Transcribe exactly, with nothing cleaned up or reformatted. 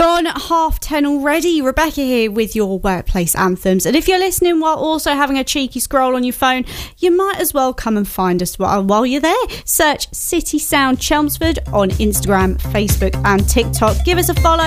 Gone half ten already. Rebecca here with your workplace anthems. And if you're listening while also having a cheeky scroll on your phone, you might as well come and find us while, while you're there. Search City Sound Chelmsford on Instagram, Facebook and TikTok. Give us a follow.